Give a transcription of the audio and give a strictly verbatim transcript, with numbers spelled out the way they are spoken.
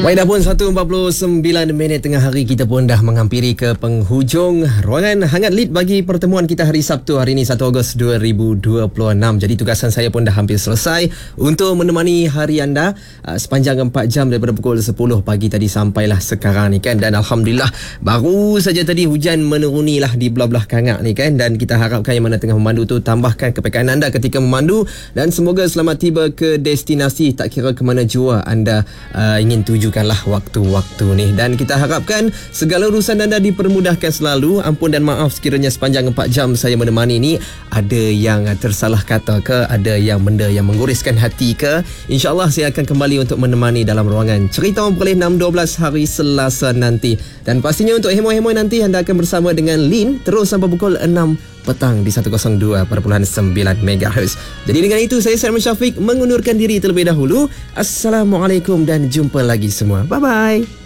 Baik, dah pun satu empat puluh sembilan minit tengah hari, kita pun dah menghampiri ke penghujung ruangan hangat lead bagi pertemuan kita hari Sabtu hari ini satu Ogos dua ribu dua puluh enam. Jadi tugasan saya pun dah hampir selesai untuk menemani hari anda uh, sepanjang empat jam daripada pukul sepuluh pagi tadi sampailah sekarang ni kan. Dan Alhamdulillah baru saja tadi hujan menurunilah di belah-belah Kangak ni kan. Dan kita harapkan yang mana tengah memandu tu tambahkan kepekaan anda ketika memandu dan semoga selamat tiba ke destinasi tak kira ke mana jua anda uh, ingin tujukan lah waktu-waktu ni. Dan kita harapkan segala urusan anda dipermudahkan selalu. Ampun dan maaf sekiranya sepanjang empat jam saya menemani ni ada yang tersalah kata ke, ada yang benda yang menggoreskan hati ke. InsyaAllah saya akan kembali untuk menemani dalam ruangan Cerita Memperoleh enam dua belas hari Selasa nanti. Dan pastinya untuk hemoi-hemoi nanti anda akan bersama dengan Lin terus sampai pukul enam petang di seratus dua perpuluhan sembilan megahertz. Jadi dengan itu saya Salman Syafiq mengundurkan diri terlebih dahulu. Assalamualaikum dan jumpa lagi semua. Bye bye.